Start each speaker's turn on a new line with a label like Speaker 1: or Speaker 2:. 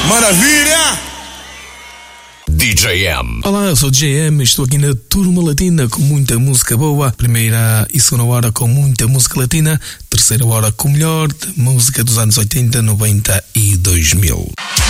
Speaker 1: Maravilha!
Speaker 2: DJ M.
Speaker 3: Olá, eu sou o DJ M, estou aqui na Turma Latina com muita música boa. Primeira e segunda hora com muita música latina. Terceira hora com o melhor de música dos anos 80, 90 e 2000.